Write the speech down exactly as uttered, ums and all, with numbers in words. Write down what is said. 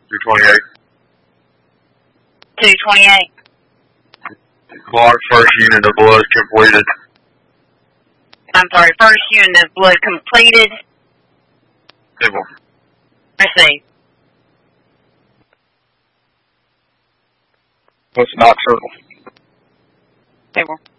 two twenty-eight. two twenty-eight. Clark, first unit of blood completed. I'm sorry, first unit of blood completed. Stable. Received. What's nocturnal? Stable.